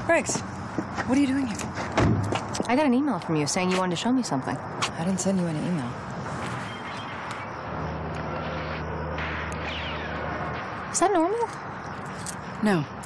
Rex, what are you doing here? I got an email from you saying you wanted to show me something. I didn't send you any email. Is that normal? No.